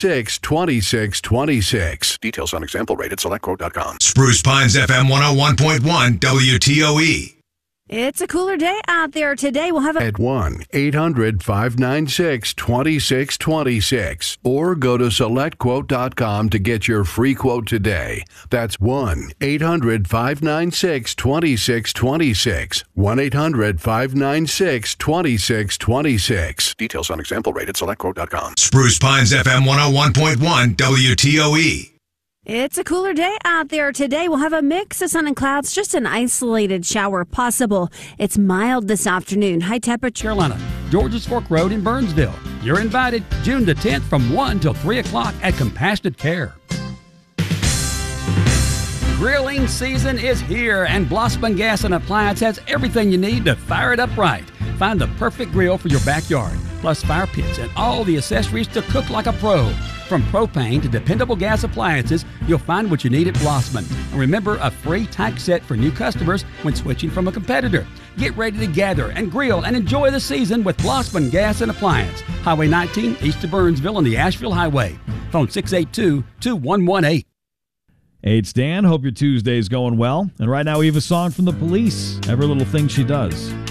2626. Details on example rate at selectquote.com. Spruce Pines FM 101.1 WTOE. It's a cooler day out there today. We'll have At 1-800-596-2626 or go to selectquote.com to get your free quote today. That's 1-800-596-2626. 1-800-596-2626. Details on example rate at selectquote.com. Spruce Pines FM 101.1 WTOE. It's a cooler day out there today. We'll have a mix of sun and clouds, just an isolated shower possible. It's mild this afternoon. High temperature. Carolina, Georges Fork Road in Burnsville. You're invited June the 10th from 1 till 3 o'clock at Compassionate Care. Grilling season is here, and Blossman Gas and Appliance has everything you need to fire it up right. Find the perfect grill for your backyard, plus fire pits and all the accessories to cook like a pro. From propane to dependable gas appliances, you'll find what you need at Blossman. And remember, a free tank set for new customers when switching from a competitor. Get ready to gather and grill and enjoy the season with Blossman Gas and Appliance. Highway 19, east of Burnsville on the Asheville Highway. Phone 682-2118. Hey, it's Dan. Hope your Tuesday's going well. And right now we have a song from The Police, Every Little Thing She Does.